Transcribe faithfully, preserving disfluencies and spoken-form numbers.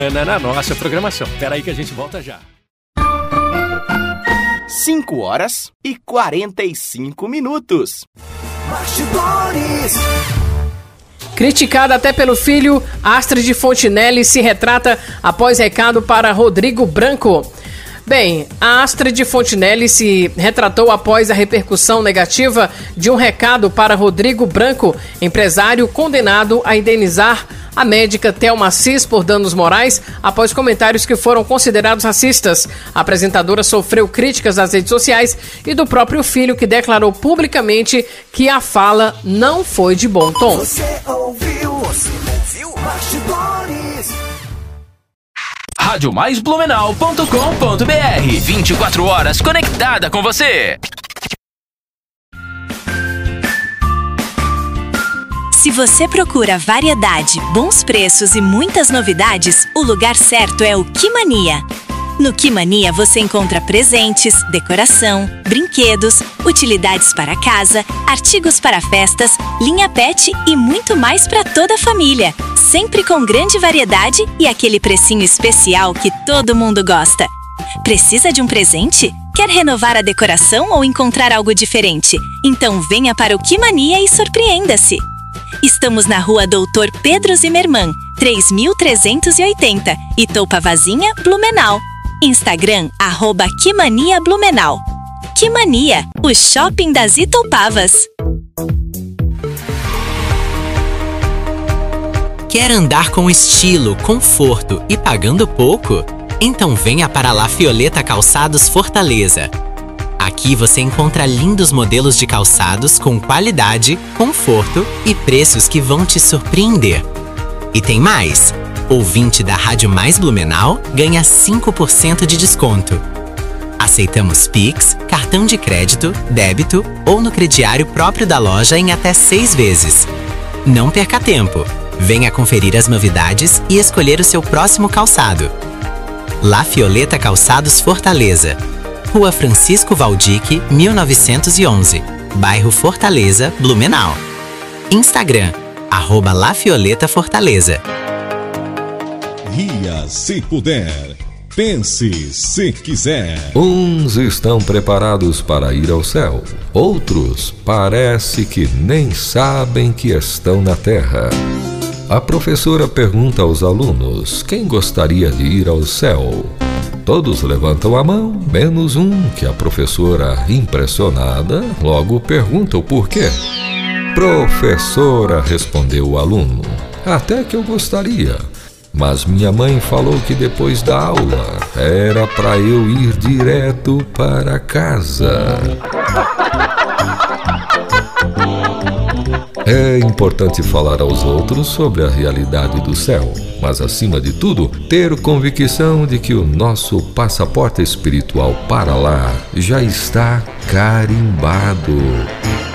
Na nossa programação. Espera aí que a gente volta já. cinco horas e quarenta e cinco minutos. Bastidores. Criticada até pelo filho, Astrid Fontinelli se retrata após recado para Rodrigo Branco. Bem, a Astrid Fontinelli se retratou após a repercussão negativa de um recado para Rodrigo Branco, empresário condenado a indenizar a médica Thelma Assis por danos morais após comentários que foram considerados racistas. A apresentadora sofreu críticas nas redes sociais e do próprio filho, que declarou publicamente que a fala não foi de bom tom. Você ouviu? Você ouviu? Bastidores. rádio mais blumenau ponto com ponto br. vinte e quatro horas conectada com você. Se você procura variedade, bons preços e muitas novidades, o lugar certo é o Quimania. No Quimania você encontra presentes, decoração, brinquedos, utilidades para casa, artigos para festas, linha pet e muito mais para toda a família. Sempre com grande variedade e aquele precinho especial que todo mundo gosta. Precisa de um presente? Quer renovar a decoração ou encontrar algo diferente? Então venha para o Quimania e surpreenda-se! Estamos na rua Doutor Pedro Zimmermann, três mil trezentos e oitenta, Itopavazinha, Blumenau. Instagram, arroba Quimania Blumenau. Quimania, o shopping das Itopavas. Quer andar com estilo, conforto e pagando pouco? Então venha para La Fioleta Calçados Fortaleza. Aqui você encontra lindos modelos de calçados com qualidade, conforto e preços que vão te surpreender. E tem mais! Ouvinte da Rádio Mais Blumenau ganha cinco por cento de desconto. Aceitamos Pix, cartão de crédito, débito ou no crediário próprio da loja em até seis vezes. Não perca tempo! Venha conferir as novidades e escolher o seu próximo calçado. La Fioleta Calçados Fortaleza. Rua Francisco Valdique, mil novecentos e onze, bairro Fortaleza, Blumenau. Instagram, arroba La Fioleta Fortaleza. Ria se puder, pense se quiser. Uns estão preparados para ir ao céu, outros parece que nem sabem que estão na terra. A professora pergunta aos alunos quem gostaria de ir ao céu. Todos levantam a mão, menos um, que a professora, impressionada, logo pergunta o porquê. Professora, respondeu o aluno, até que eu gostaria, mas minha mãe falou que depois da aula era para eu ir direto para casa. É importante falar aos outros sobre a realidade do céu, mas acima de tudo, ter convicção de que o nosso passaporte espiritual para lá já está carimbado.